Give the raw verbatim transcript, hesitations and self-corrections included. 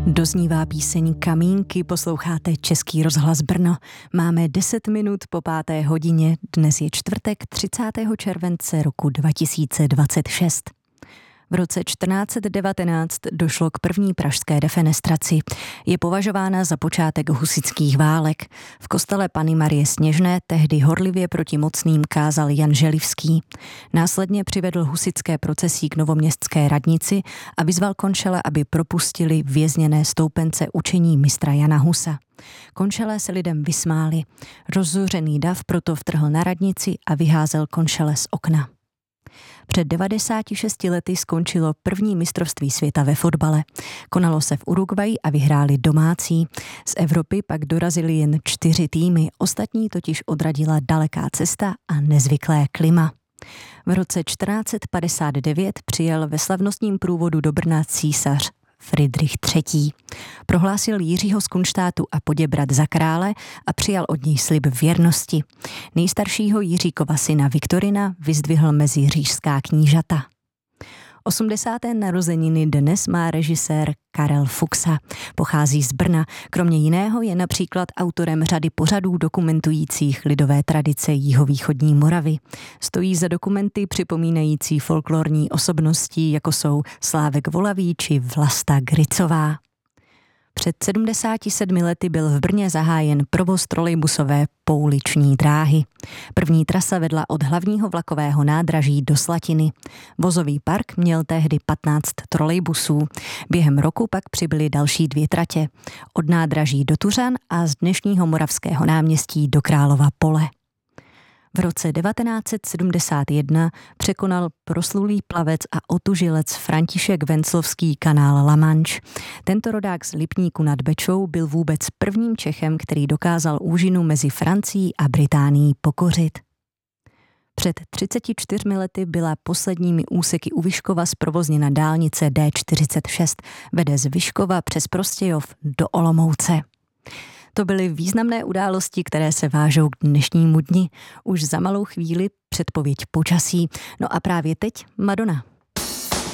Doznívá píseň Kamínky, posloucháte Český rozhlas Brno. Máme deset minut po páté hodině, dnes je čtvrtek třicátého července roku dva tisíce dvacet šest. V roce čtrnáct devatenáct došlo k první pražské defenestraci. Je považována za počátek husitských válek. V kostele Panny Marie Sněžné tehdy horlivě proti mocným kázal Jan Želivský. Následně přivedl husitské procesí k novoměstské radnici a vyzval konšele, aby propustili vězněné stoupence učení mistra Jana Husa. Konšelé se lidem vysmáli. Rozzuřený dav proto vtrhl na radnici a vyházel konšele z okna. Před devadesáti šesti lety skončilo první mistrovství světa ve fotbale. Konalo se v Uruguayi a vyhráli domácí. Z Evropy pak dorazily jen čtyři týmy, ostatní totiž odradila daleká cesta a nezvyklé klima. V roce čtrnáct padesát devět přijel ve slavnostním průvodu do Brna císař Fridrich třetí. Prohlásil Jiřího z Kunštátu a Poděbrad za krále a přijal od něj slib věrnosti. Nejstaršího Jiříkova syna Viktorina vyzdvihl mezi říšská knížata. osmdesáté narozeniny dnes má režisér Karel Fuxa. Pochází z Brna. Kromě jiného je například autorem řady pořadů dokumentujících lidové tradice jihovýchodní Moravy. Stojí za dokumenty připomínající folklorní osobnosti, jako jsou Slávek Volavý či Vlasta Gricová. Před sedmdesáti sedmi lety byl v Brně zahájen provoz trolejbusové pouliční dráhy. První trasa vedla od hlavního vlakového nádraží do Slatiny. Vozový park měl tehdy patnáct trolejbusů. Během roku pak přibyly další dvě tratě. Od nádraží do Tuřan a z dnešního Moravského náměstí do Králova Pole. V roce devatenáct set sedmdesát jedna překonal proslulý plavec a otužilec František Venclovský kanál La Manche. Tento rodák z Lipníku nad Bečou byl vůbec prvním Čechem, který dokázal úžinu mezi Francií a Británií pokořit. Před třiceti čtyřmi lety byla posledními úseky u Vyškova zprovozněna dálnice D čtyřicet šest, vede z Vyškova přes Prostějov do Olomouce. To byly významné události, které se vážou k dnešnímu dni. Už za malou chvíli předpověď počasí. No a právě teď Madonna.